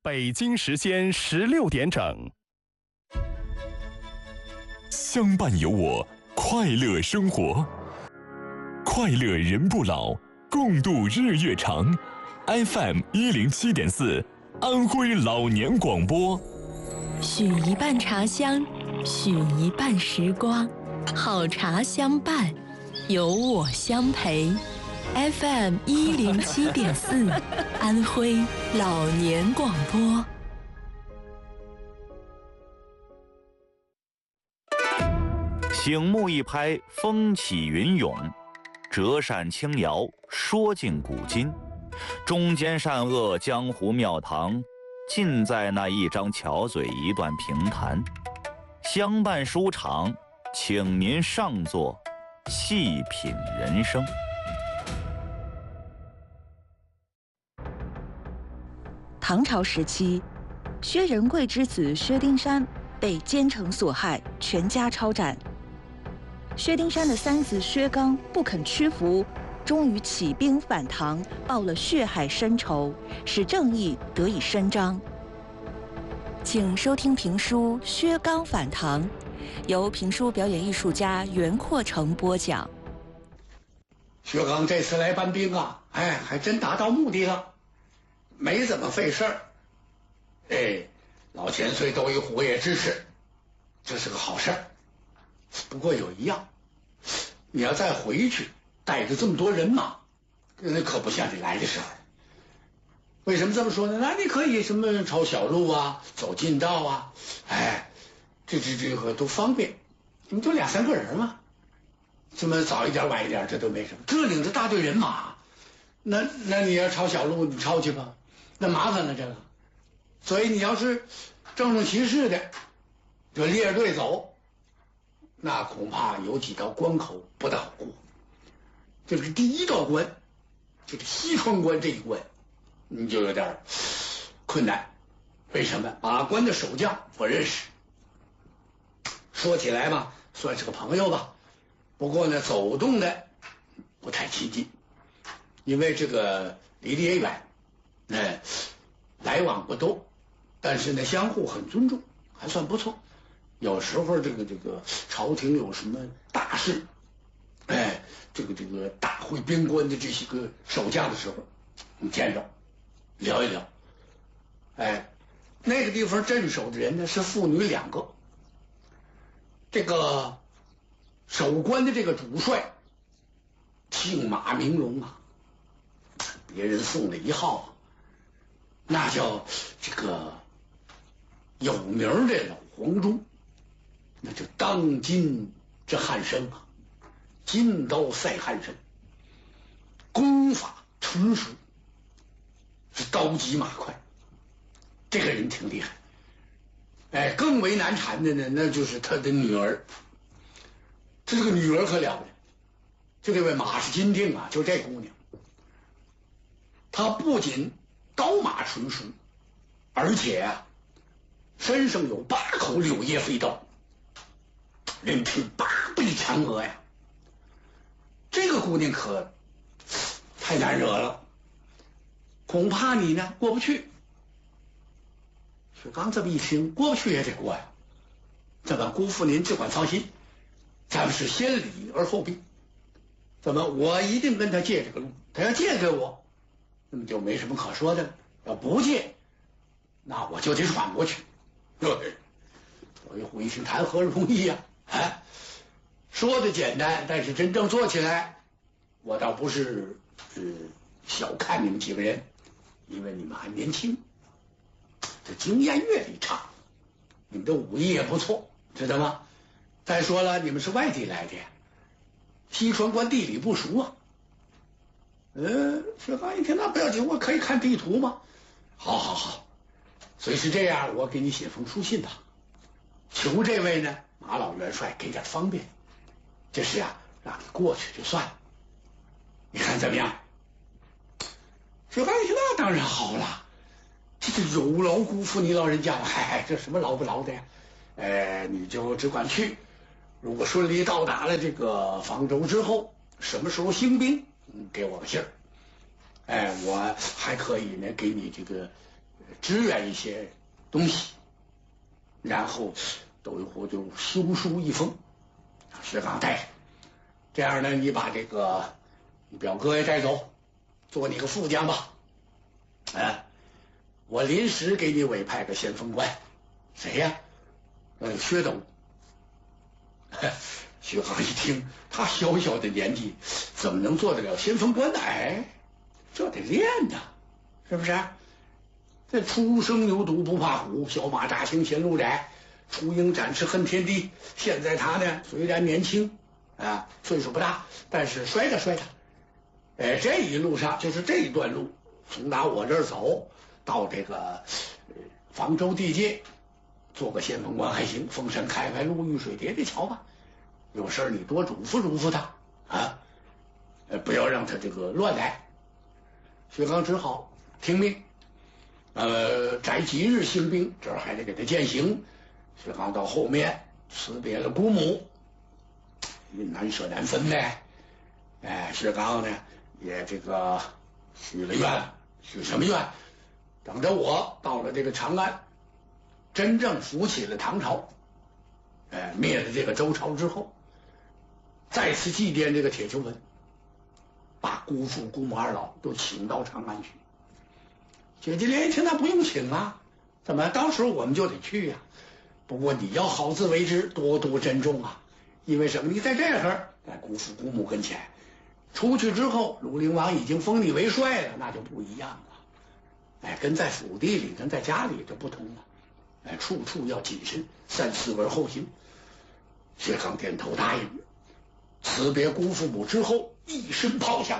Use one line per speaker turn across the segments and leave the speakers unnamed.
北京时间16点整。
相伴有我，快乐生活，快乐人不老，共度日月长。FM 107.4，安徽老年广播。
许一半茶香，许一半时光，好茶相伴，有我相陪。FM 107.4，安徽老年广播。
醒目一拍，风起云涌；折扇轻摇，说尽古今。中间善恶，江湖庙堂，尽在那一张巧嘴，一段评弹。相伴书场，请您上座，细品人生。
唐朝时期，薛仁贵之子薛丁山被奸臣所害，全家抄斩。薛丁山的三子薛刚不肯屈服，终于起兵反唐，报了血海深仇，使正义得以伸张。请收听评书《薛刚反唐》，由评书表演艺术家袁阔成播讲。
薛刚这次来搬兵啊，还真达到目的了，没怎么费事儿。老千岁都以虎爷支持，这是个好事儿。不过有一样，你要再回去带着这么多人马，那可不像你来的时候。为什么这么说呢？那你可以什么抄小路啊，走近道啊，这个都方便。你就2、3个人嘛，什么早一点晚一点这都没什么。这领着大队人马，那你要抄小路，你抄去吧，那麻烦了这个。所以你要是正其事的，就列着队走，那恐怕有几道关口不大好过。这个第一道关，这个西川关这一关，你就有点困难。为什么？把关的守将我认识，说起来吧，算是个朋友吧。不过呢，走动的不太亲近，因为这个离得也远，来往不多。但是呢，相互很尊重，还算不错。有时候这个朝廷有什么大事，这个大会边关的这些个守将的时候，你见着聊一聊。那个地方镇守的人呢是父女2个。这个守关的这个主帅姓马名荣啊，别人送了一号啊，那叫这个有名的老黄忠，那就当今这汉生啊，金刀赛汉生，功法纯熟，是刀疾马快，这个人挺厉害。更为难缠的呢，那就是他的女儿。这个女儿可了不得，就这位马氏金锭啊，就这姑娘，她不仅刀马纯熟，而且啊，身上有8口柳叶飞刀，任凭8臂嫦娥呀。这个姑娘可太难惹了，恐怕你呢过不去。薛刚这么一听，过不去也得过呀。怎么，姑父您只管放心，咱们是先礼而后兵。怎么，我一定跟他借这个路，他要借给我，那么就没什么可说的了。要不借，那我就得闯过去。对，我一虎一听，谈何容易呀！说的简单，但是真正做起来，我倒不是小看你们几个人，因为你们还年轻，这经验阅历差，你们的武艺也不错，知道吗？再说了，你们是外地来的，西川关地理不熟啊。薛刚一听，那不要紧，我可以看地图吗？好，所以是这样，我给你写封书信吧，求这位呢马老元帅给点方便，这事啊让你过去就算了，你看怎么样？薛刚一听，那当然好了，这有劳辜负你老人家了。这什么劳不劳的呀？你就只管去，如果顺利到达了这个方舟之后，什么时候兴兵，给我个信儿。我还可以呢给你这个支援一些东西，然后窦玉虎就修书一封，薛刚带着，这样呢，你把这个你表哥也带走，做你个副将吧。我临时给你委派个先锋官，谁呀？薛斗。薛刚一听，他小小的年纪怎么能做得了先锋官呢？这得练呐，是不是？这初生牛犊不怕虎，小马扎行前路窄，雏鹰展翅恨天地。现在他呢，虽然年轻岁数不大，但是摔着。这一路上就是这一段路，从打我这儿走到这个房州地界，做个先锋官还行，风山开路，遇水叠桥吧。有事你多嘱咐他不要让他这个乱来。薛刚只好听命，择吉日兴兵，这儿还得给他践行。薛刚到后面辞别了姑母，云南舍难分呗。薛刚呢也这个许了愿，许什么愿？等着我到了这个长安，真正扶起了唐朝，灭了这个周朝之后，再次祭奠这个铁球文，把姑父姑母二老都请到长安去。薛金莲一听，那不用请啊，怎么到时候我们就得去呀？不过你要好自为之，多多珍重啊。因为什么？你在这儿在姑父姑母跟前，出去之后，鲁陵王已经封你为帅了，那就不一样了。跟在府邸里，跟在家里就不同了。处处要谨慎，三思而后行。薛刚点头答应，辞别姑父母之后，一身炮响，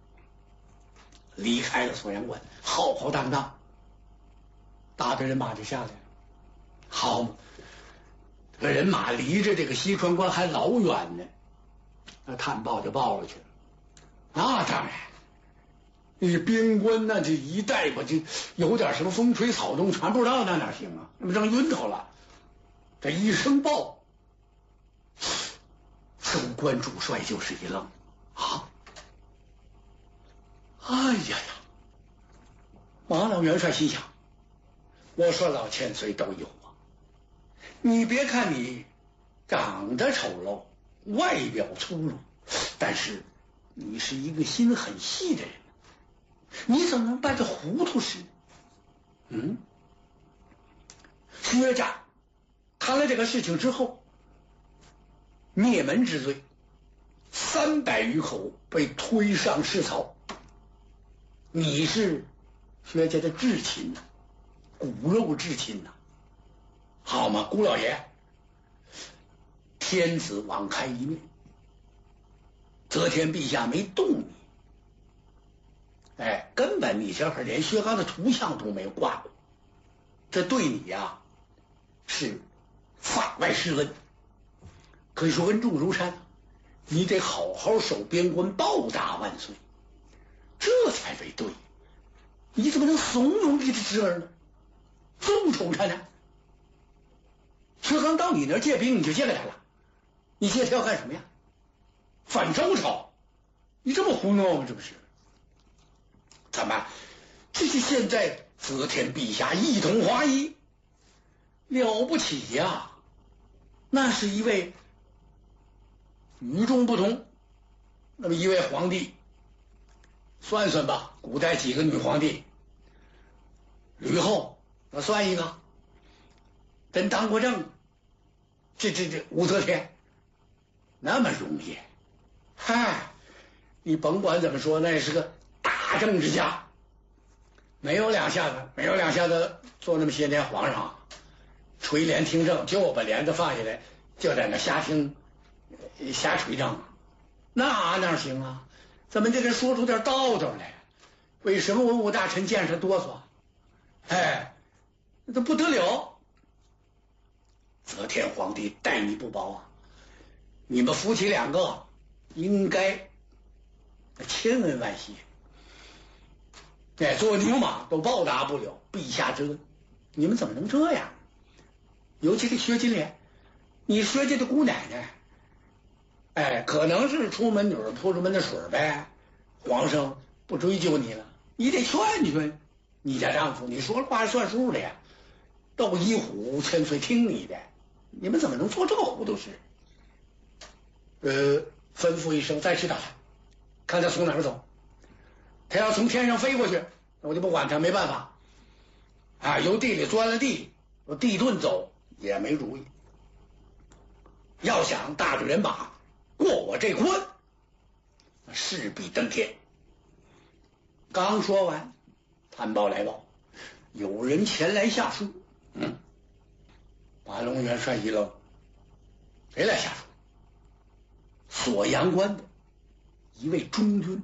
离开了锁阳关，浩浩荡荡，大队人马就下来了。好嘛，这个人马离着这个西川关还老远呢，那探报就报了去了。那当然，那边关那这一带吧，就有点什么风吹草动传不知道，那哪行啊？那不正晕头了？这一声报，州官主帅就是一愣啊！哎呀，马老元帅心想：我说老千岁都有啊，你别看你长得丑陋，外表粗鲁，但是你是一个心很细的人，你怎么能办这糊涂事？薛家谈了这个事情之后，灭门之罪，300余口被推上市草。你是薛家的至亲呐，骨肉至亲呐，好吗？姑老爷，天子网开一面，则天陛下没动你，根本你这会儿连薛刚的图像都没有挂过，这对你呀是法外施恩，可以说恩重如山，你得好好守边关，报答万岁，这才为对。你怎么能怂恿你的侄儿呢？重宠他呢？薛刚到你那儿借兵，你就借给他了，你借他要干什么呀？反周朝？你这么胡闹吗？这不是？怎么？这是现在则天陛下一统华夷，了不起呀！那是一位与众不同那么一位皇帝。算算吧，古代几个女皇帝？吕后那算一个，真当过政。这武则天那么容易？你甭管怎么说，那也是个大政治家，没有两下子做那么些年皇上，垂帘听政，就把帘子放下来，就在那瞎听瞎垂政，那哪行啊？怎么就得说出点道道来？为什么文武大臣见着哆嗦？那都不得了！则天皇帝待你不薄啊！你们夫妻两个应该千恩万谢。做牛马都报答不了陛下之恩，你们怎么能这样？尤其是薛金莲，你薛家的姑奶奶，可能是出门女儿泼出门的水呗，皇上不追究你了，你得劝劝， 你家丈夫你说了话算数的呀，斗一虎千岁听你的，你们怎么能做这个糊涂事？吩咐一声，再去打探，看他从哪儿走。他要从天上飞过去，那我就不管他，没办法。啊，由地里钻了地，我地遁走也没主意。要想大队人马过我这关，那势必登天。刚说完，探报来报，有人前来下书。马龙元帅一愣，谁来下书？锁阳关的一位中军。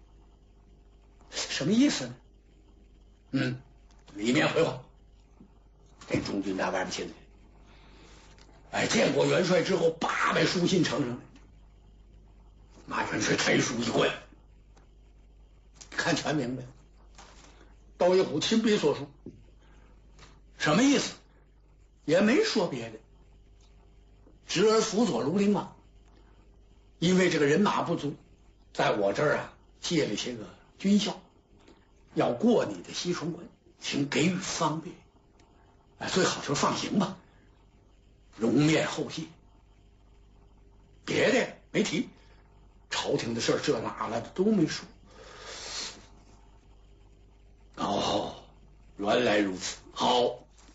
什么意思呢？里面回话，这中军在外面进来，见过元帅之后，把书信呈上来。马元帅抬书一观，看全明白了。窦一虎亲笔所书，什么意思？也没说别的，侄儿辅佐庐陵王，因为这个人马不足，在我这儿借了些个军校，要过你的西重关，请给予方便。最好就放行吧，容面后谢。别的没提，朝廷的事儿这那了的都没说。哦，原来如此，好。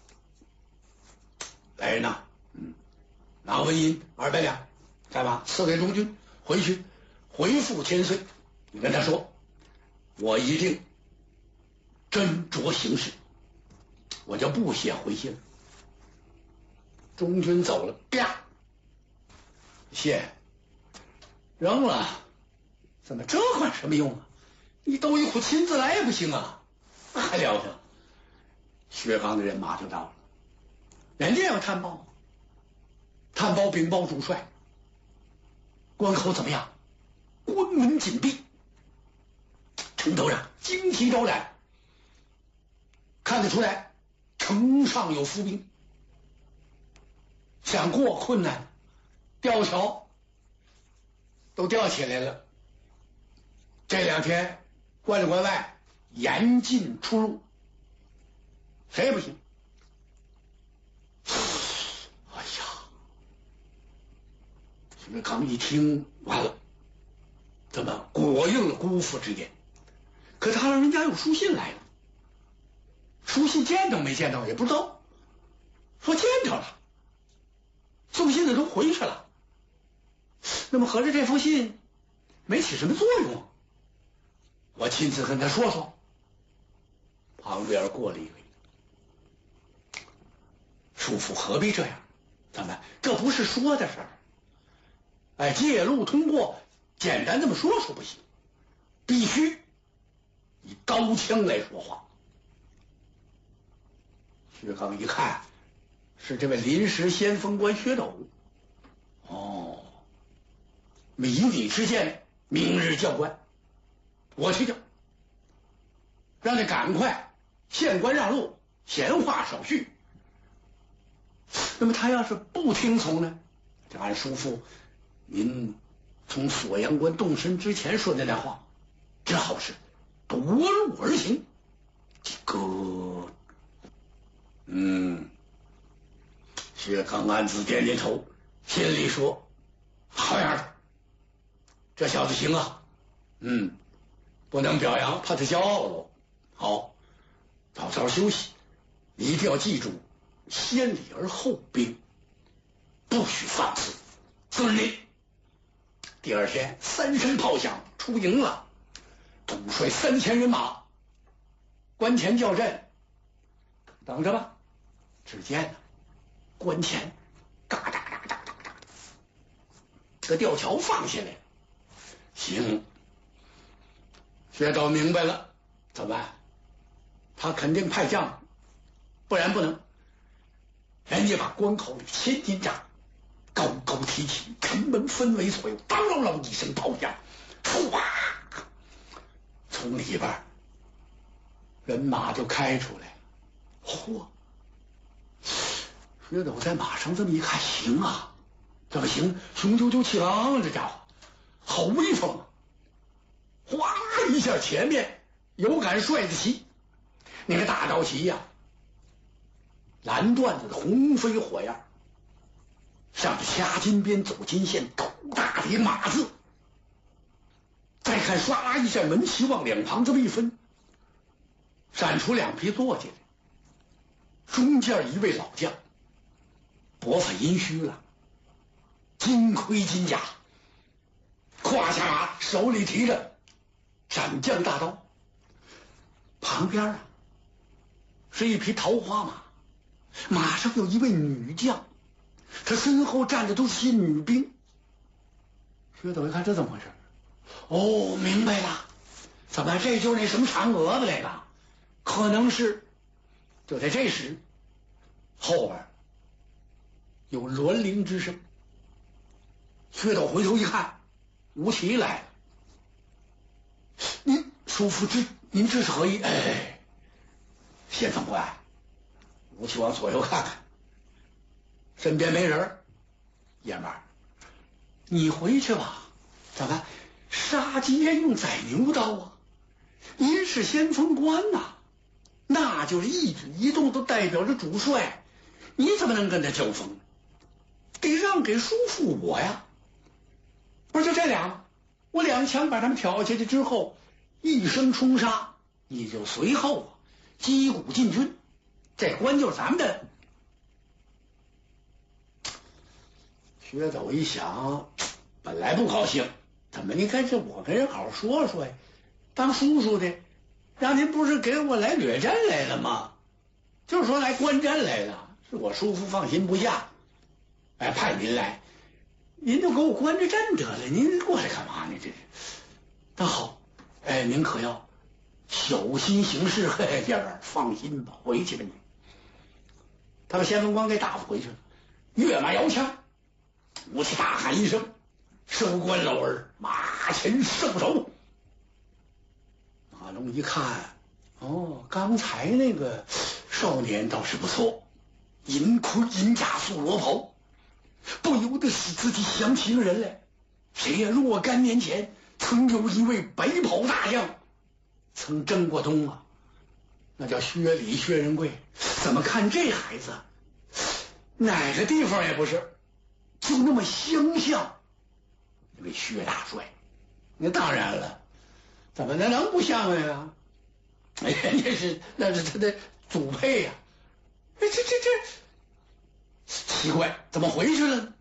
来人呐，拿纹银200两，再把赐给中军，回去回复千岁。你跟他说，我一定斟酌行事，我就不写回信了。中军走了，啪，谢扔了。怎么这管什么用啊？你窦一虎亲自来也不行啊，那还了得？薛刚的人马就到了，人家要探报，探报禀报主帅，关口怎么样？关门紧闭，城头上旌旗招展，看得出来城上有伏兵，想过困难，吊桥都吊起来了。这2天关里关外严禁出入，谁也不行。哎呀，薛刚一听完了，怎么果应了姑父之言？可他让人家有书信来了，书信见着没见着也不知道，说见着了，送信的都回去了。那么合着这封信没起什么作用啊？我亲自跟他说说。旁边过了一位，叔父何必这样？咱们这不是说的事儿，借路通过，简单这么说说不行，必须以刀枪来说话。薛刚一看，是这位临时先锋官薛斗。哦，以你之见，明日教官，我去叫，让你赶快县官让路，闲话少叙。那么他要是不听从呢？就按叔父您从锁阳关动身之前说的那话，只好是夺路而行。薛刚暗自点点头，心里说：好样的，这小子行啊。不能表扬，怕他骄傲喽。好，早早休息，一定要记住，先礼而后兵，不许放肆。遵令。第2天3声炮响，出营了，统帅3000人马，关前叫阵，等着吧。只见呢，关前嘎嘎嘎嘎嘎嘎，这个吊桥放下来了。行，薛斗明白了，怎么办？他肯定派将，不然不能。人家把关口里千斤闸高高提起，城门分为左右，当啷啷一声炮响，唰，从里边人马就开出来了。嚯！薛斗在马上这么一看，行啊，怎么行？雄赳赳气昂昂，这家伙好威风啊！哗一下，前面有杆帅子旗， 那个大刀旗呀，蓝缎子的红飞火焰，上着掐金边走金线斗大的马字。再看唰啦一扇门旗往两旁这么一分，闪出两匹坐骑来，中间一位老将，脖发阴虚了，金盔金甲，胯下马，手里提着斩将大刀。旁边啊是一匹桃花马，马上有一位女将，她身后站的都是些女兵。薛斗一看这怎么回事？哦，明白了，怎么这就是那什么嫦娥的那个？可能是。就在这时，后边有鸾铃之声。薛斗回头一看，吴奇来了。您叔父您这是何意？哎，先锋官。吴奇往左右看看，身边没人。爷们儿，你回去吧。怎么杀鸡用宰牛刀啊？您是先锋官呐，那就是一举一动都代表着主帅，你怎么能跟他交锋？得让给叔父我呀。不是就这俩吗？我两枪把他们挑下去之后，一声冲杀，你就随后击鼓进军，这关就是咱们的。薛斗一想，本来不高兴，怎么你看这我跟人好好说说呀，当叔叔的，让您不是给我来掠战来了吗？就是说来观战来了，是我叔父放心不下，哎，派您来，您就给我观着阵得了，您过来干嘛呢？这是。那好，哎，您可要小心行事。嘿，爷们儿放心吧，回去吧你。他把先锋官给打发回去了，跃马摇枪，吴奇大喊一声：“收官老儿，马前受首。”马龙一看，哦，刚才那个少年倒是不错，银盔银甲素罗袍，不由得使自己想起一个人来。谁呀？若干年前曾有一位白袍大将，曾征过东啊，那叫薛礼薛仁贵。怎么看这孩子，哪个地方也不是，就那么相像那位薛大帅。那当然了，怎么能不像呀？哎呀，那是他的祖配呀！哎，这奇怪，怎么回去了呢？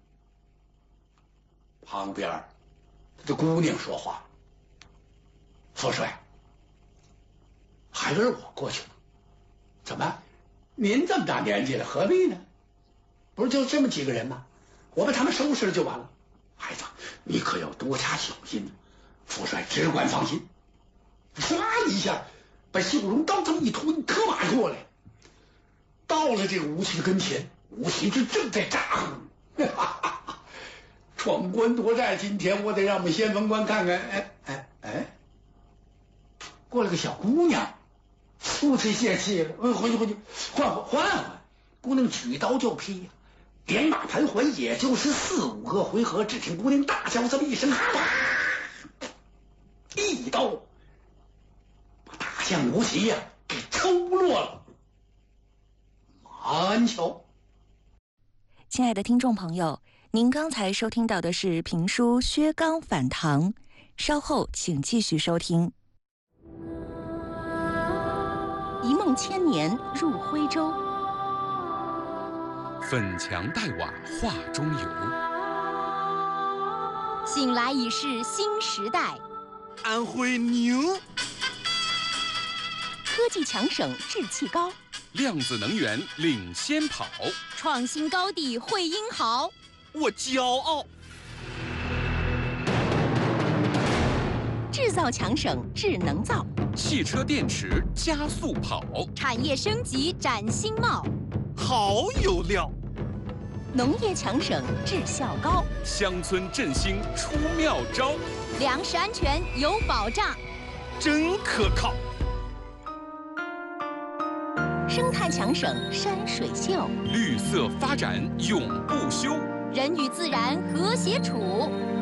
旁边这姑娘说话：“父帅，孩儿我过去了。怎么？您这么大年纪了，何必呢？不是就这么几个人吗？我把他们收拾了就完了。孩子，你可要多加小心。父帅只管放心。”唰一下，把秀容刀这么一推，特马过来，到了这个吴奇跟前。吴奇这正在咋呼，闯关夺寨，今天我得让我们先锋官看看。哎，过来个小姑娘，吴奇泄气了，回去，换。姑娘举刀就劈呀，连马盘桓，也就是4、5个回合，只听姑娘大叫这么一声，啪，一刀把大将吴奇呀给抽落了。马鞍桥。
亲爱的听众朋友，您刚才收听到的是评书《薛刚反唐》，稍后请继续收听。一梦千年入徽州，
粉墙黛瓦画中游，
醒来已是新时代。
安徽牛，
科技强省志气高，
量子能源领先跑，
创新高地会英豪，
我骄傲。
制造强省智能造，
汽车电池加速跑，
产业升级展新貌，
好有料。
农业强省质效高，
乡村振兴出妙招，
粮食安全有保障，
真可靠。
生态强省山水秀，
绿色发展永不休，
人与自然和谐处，